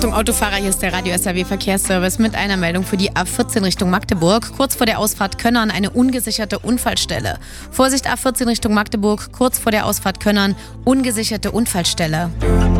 Achtung Autofahrer, hier ist der Radio SAW Verkehrsservice mit einer Meldung für die A14 Richtung Magdeburg. Kurz vor der Ausfahrt Könnern eine ungesicherte Unfallstelle. Vorsicht A14 Richtung Magdeburg, kurz vor der Ausfahrt Könnern, ungesicherte Unfallstelle.